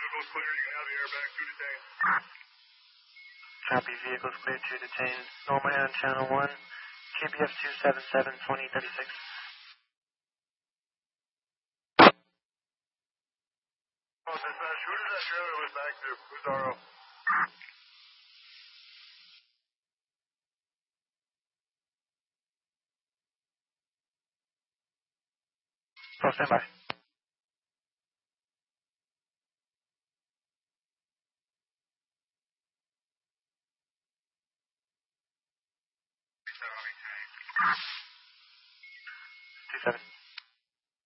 Vehicles clear, you can have the airbag to detain. Copy, vehicles cleared to detain. Normal on channel 1, KBF 277 2036. Oh, dispatch, who does that trailer was back to? Who's RO? Oh, stand by. Two seven.